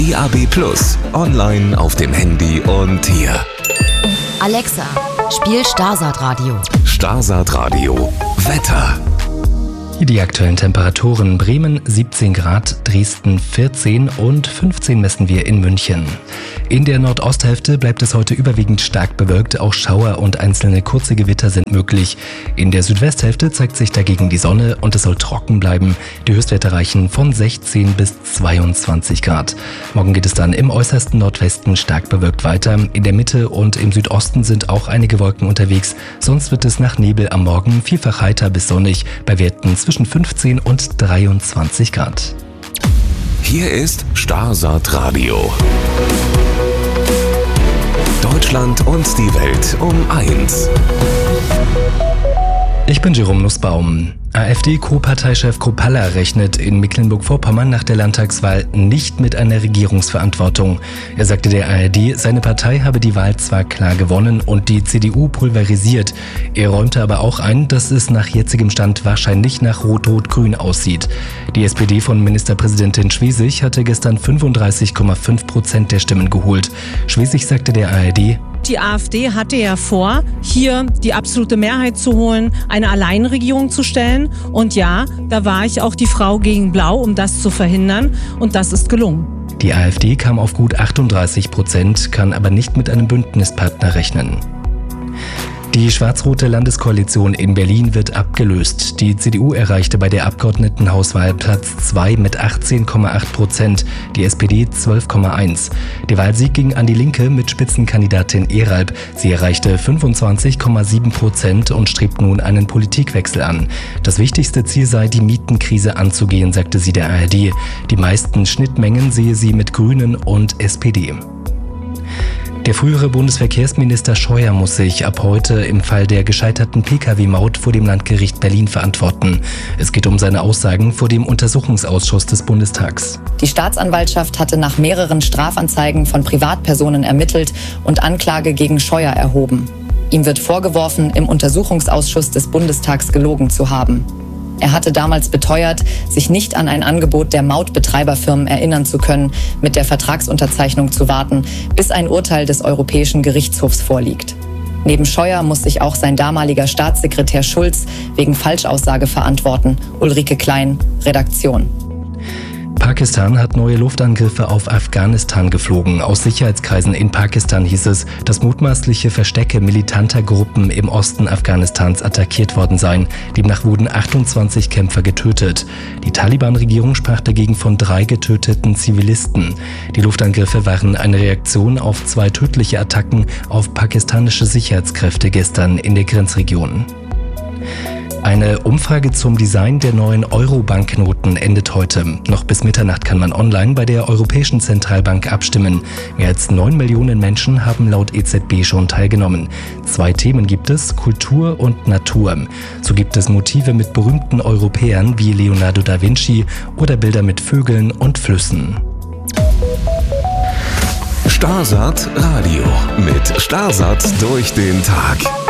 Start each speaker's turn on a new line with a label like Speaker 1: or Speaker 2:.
Speaker 1: DAB+, online auf dem Handy und hier.
Speaker 2: Alexa, spiel Starsat Radio.
Speaker 1: Starsat Radio, Wetter.
Speaker 3: Hier die aktuellen Temperaturen: Bremen 17 Grad, Dresden 14 und 15 messen wir in München. In der Nordosthälfte bleibt es heute überwiegend stark bewölkt, auch Schauer und einzelne kurze Gewitter sind möglich. In der Südwesthälfte zeigt sich dagegen die Sonne und es soll trocken bleiben. Die Höchstwerte reichen von 16 bis 22 Grad. Morgen geht es dann im äußersten Nordwesten stark bewölkt weiter. In der Mitte und im Südosten sind auch einige Wolken unterwegs. Sonst wird es nach Nebel am Morgen vielfach heiter bis sonnig, bei Werten zwischen 15 und 23 Grad.
Speaker 1: Hier ist Starsat Radio. Deutschland und die Welt um 1.
Speaker 3: Ich bin Jerome Nussbaum. AfD-Co-Parteichef Kropalla rechnet in Mecklenburg-Vorpommern nach der Landtagswahl nicht mit einer Regierungsverantwortung. Er sagte der ARD, seine Partei habe die Wahl zwar klar gewonnen und die CDU pulverisiert. Er räumte aber auch ein, dass es nach jetzigem Stand wahrscheinlich nach Rot-Rot-Grün aussieht. Die SPD von Ministerpräsidentin Schwesig hatte gestern 35,5% der Stimmen geholt. Schwesig sagte der ARD:
Speaker 4: Die AfD hatte ja vor, hier die absolute Mehrheit zu holen, eine Alleinregierung zu stellen. Und ja, da war ich auch die Frau gegen Blau, um das zu verhindern. Und das ist gelungen.
Speaker 3: Die AfD kam auf gut 38%, kann aber nicht mit einem Bündnispartner rechnen. Die schwarz-rote Landeskoalition in Berlin wird abgelöst. Die CDU erreichte bei der Abgeordnetenhauswahl Platz 2 mit 18,8%, die SPD 12,1%. Der Wahlsieg ging an die Linke mit Spitzenkandidatin Eralb. Sie erreichte 25,7% und strebt nun einen Politikwechsel an. Das wichtigste Ziel sei, die Mietenkrise anzugehen, sagte sie der ARD. Die meisten Schnittmengen sehe sie mit Grünen und SPD. Der frühere Bundesverkehrsminister Scheuer muss sich ab heute im Fall der gescheiterten Pkw-Maut vor dem Landgericht Berlin verantworten. Es geht um seine Aussagen vor dem Untersuchungsausschuss des Bundestags.
Speaker 5: Die Staatsanwaltschaft hatte nach mehreren Strafanzeigen von Privatpersonen ermittelt und Anklage gegen Scheuer erhoben. Ihm wird vorgeworfen, im Untersuchungsausschuss des Bundestags gelogen zu haben. Er hatte damals beteuert, sich nicht an ein Angebot der Mautbetreiberfirmen erinnern zu können, mit der Vertragsunterzeichnung zu warten, bis ein Urteil des Europäischen Gerichtshofs vorliegt. Neben Scheuer muss sich auch sein damaliger Staatssekretär Schulz wegen Falschaussage verantworten. Ulrike Klein, Redaktion.
Speaker 3: Pakistan hat neue Luftangriffe auf Afghanistan geflogen. Aus Sicherheitskreisen in Pakistan hieß es, dass mutmaßliche Verstecke militanter Gruppen im Osten Afghanistans attackiert worden seien. Demnach wurden 28 Kämpfer getötet. Die Taliban-Regierung sprach dagegen von 3 getöteten Zivilisten. Die Luftangriffe waren eine Reaktion auf 2 tödliche Attacken auf pakistanische Sicherheitskräfte gestern in der Grenzregion. Eine Umfrage zum Design der neuen Euro-Banknoten endet heute. Noch bis Mitternacht kann man online bei der Europäischen Zentralbank abstimmen. Mehr als 9 Millionen Menschen haben laut EZB schon teilgenommen. 2 Themen gibt es: Kultur und Natur. So gibt es Motive mit berühmten Europäern wie Leonardo da Vinci oder Bilder mit Vögeln und Flüssen.
Speaker 1: Starsat Radio mit Starsat durch den Tag.